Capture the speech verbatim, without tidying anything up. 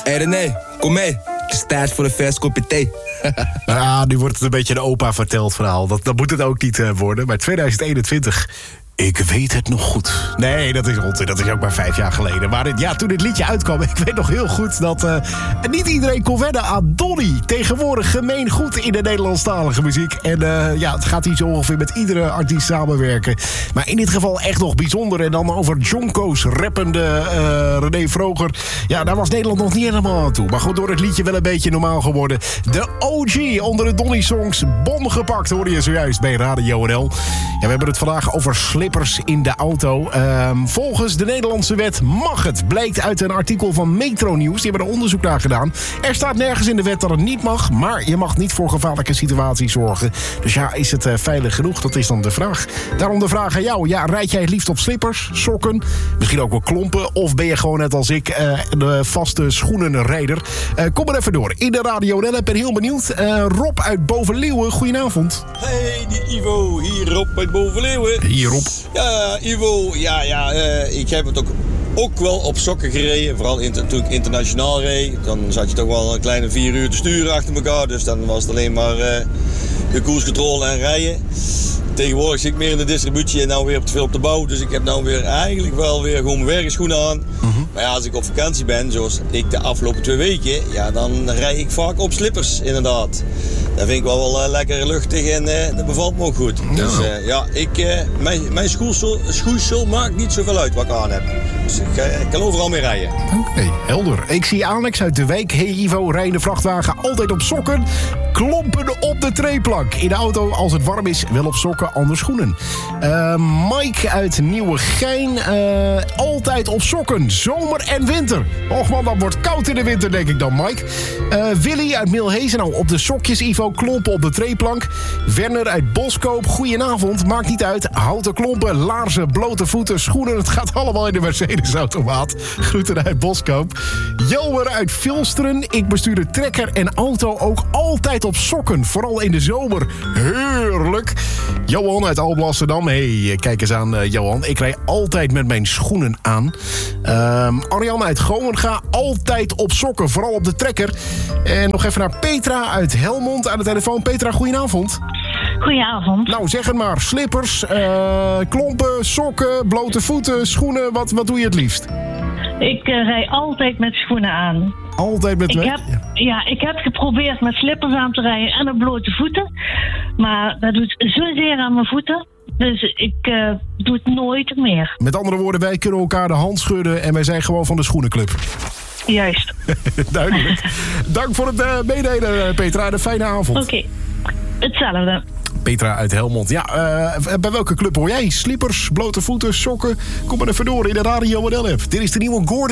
Hé hey René, kom mee. Het is tijd voor een vers kopje thee. Ja, nu wordt het een beetje een opa verteld verhaal. Dat, dat moet het ook niet uh, worden. Maar tweeduizend eenentwintig... Ik weet het nog goed. Nee, dat is onzin. Dat is ook maar vijf jaar geleden. Maar ja, toen dit liedje uitkwam, ik weet nog heel goed dat uh, niet iedereen kon wennen aan Donny. Tegenwoordig gemeen goed in de Nederlandstalige muziek. En uh, ja, het gaat hier zo ongeveer met iedere artiest samenwerken. Maar in dit geval echt nog bijzonder. En dan over Jonko's rappende uh, René Vroger. Ja, daar was Nederland nog niet helemaal aan toe. Maar goed, door het liedje wel een beetje normaal geworden. De O G onder de Donny-songs. Bom gepakt, hoorde je zojuist bij Radio N L. Ja, we hebben het vandaag over slippers in de auto. Uh, volgens de Nederlandse wet mag het. Blijkt uit een artikel van Metro Nieuws. Die hebben er onderzoek naar gedaan. Er staat nergens in de wet dat het niet mag. Maar je mag niet voor gevaarlijke situaties zorgen. Dus ja, is het uh, veilig genoeg? Dat is dan de vraag. Daarom de vraag aan jou. Ja, rijd jij het liefst op slippers, sokken? Misschien ook wel klompen? Of ben je gewoon net als ik uh, de vaste schoenenrijder? Uh, kom maar even door. In de Radio N L. Ik ben heel benieuwd. Uh, Rob uit Bovenleeuwen. Goedenavond. Hey, die Ivo. Hier Rob uit Bovenleeuwen. Hier Rob. Ja, Ivo, ja, ja, uh, ik heb het ook, ook wel op sokken gereden. Vooral inter, toen ik internationaal reed. Dan zat je toch wel een kleine vier uur te sturen achter elkaar. Dus dan was het alleen maar uh, de koerscontrole en rijden. Tegenwoordig zit ik meer in de distributie en nou weer te veel op de bouw. Dus ik heb nou weer eigenlijk wel weer gewoon mijn werkschoenen aan. Mm-hmm. Maar ja, als ik op vakantie ben, zoals ik de afgelopen twee weken... ja, dan rijd ik vaak op slippers, inderdaad. Dat vind ik wel, wel uh, lekker luchtig en uh, dat bevalt me ook goed. Ja. Dus uh, ja, ik, uh, mijn, mijn schoeisel, schoeisel maakt niet zoveel uit wat ik aan heb. Dus ik, uh, ik kan overal mee rijden. Oké, okay, helder. Ik zie Alex uit de wijk. Hey Ivo, rij de vrachtwagen altijd op sokken. Klompen op de treeplank. In de auto, als het warm is, wel op sokken, anders schoenen. Uh, Mike uit Nieuwegein. Uh, altijd op sokken, zomer en winter. Och man, dat wordt koud in de winter, denk ik dan, Mike. Uh, Willy uit Milhezen. Nou, op de sokjes, Ivo, klompen op de treeplank. Werner uit Boskoop. Goedenavond, maakt niet uit. Houten klompen, laarzen, blote voeten, schoenen. Het gaat allemaal in de Mercedes-automaat. Groeten uit Boskoop. Jelmer uit Vilsteren. Ik bestuur de trekker en auto ook altijd op sokken. Vooral in de zomer. Heerlijk. Johan uit Alblasserdam. Hey, kijk eens aan, uh, Johan. Ik rij altijd met mijn schoenen aan. Um, Arjan uit Gomenga. Altijd op sokken. Vooral op de trekker. En nog even naar Petra uit Helmond aan de telefoon. Petra, goedenavond. Goedenavond. Nou, zeg het maar. Slippers, uh, klompen, sokken, blote voeten, schoenen. Wat, wat doe je het liefst? Ik uh, rij altijd met schoenen aan. Altijd met... Ik heb, ja. ja, ik heb geprobeerd met slippers aan te rijden en op blote voeten. Maar dat doet zozeer aan mijn voeten. Dus ik uh, doe het nooit meer. Met andere woorden, wij kunnen elkaar de hand schudden en wij zijn gewoon van de schoenenclub. Juist. Duidelijk. Dank voor het uh, meedelen, Petra. Een fijne avond. Oké, okay. Hetzelfde. Petra uit Helmond. Ja, uh, bij welke club hoor jij? Slippers, blote voeten, sokken? Kom maar even door in de Radio N L app. Dit is de nieuwe Gordon.